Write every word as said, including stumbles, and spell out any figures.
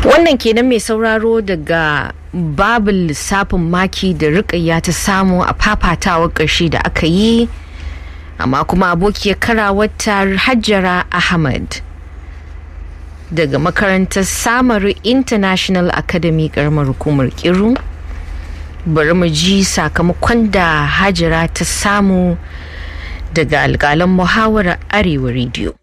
Wannan kenan mai sauraro daga babin lissafin maki da Rukayya ta samu a fafatawar ƙarshe da aka yi, amma kuma abokiyar karawarta Hajjara Ahmad daga makarantar Samaru International Academy ƙaramar hukumar Kiru. Bari mu ji sakamakon da Hajjara ta samu daga alƙalan muhawarar Arewa Radio.